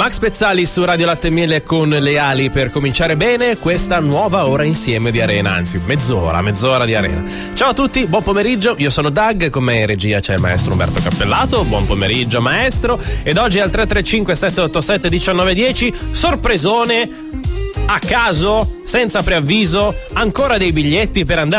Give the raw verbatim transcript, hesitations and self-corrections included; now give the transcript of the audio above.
Max Pezzali su Radio Latte e Miele con le ali per cominciare bene questa nuova ora insieme di Arena, anzi mezz'ora, mezz'ora di Arena. Ciao a tutti, buon pomeriggio, io sono Doug, con me in regia c'è il maestro Umberto Cappellato, buon pomeriggio maestro, ed oggi al tre tre cinque sette otto sette uno nove uno zero, sorpresone, a caso, senza preavviso, ancora dei biglietti per andare